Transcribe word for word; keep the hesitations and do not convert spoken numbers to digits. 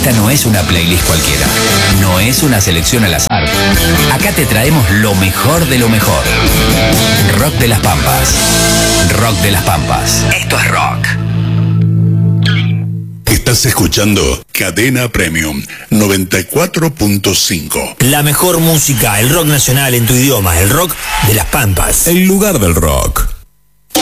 Esta no es una playlist cualquiera, no es una selección al azar. Acá te traemos lo mejor de lo mejor. Rock de las Pampas. Rock de las Pampas. Esto es rock. Estás escuchando Cadena Premium noventa y cuatro punto cinco. La mejor música, el rock nacional en tu idioma, el rock de las Pampas. El lugar del rock.